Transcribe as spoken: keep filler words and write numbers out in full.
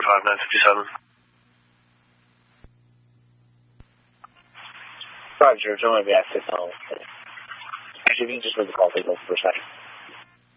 five nine five seven. Roger, Joe, maybe I sit down. Actually, if you can just leave the call table for a second.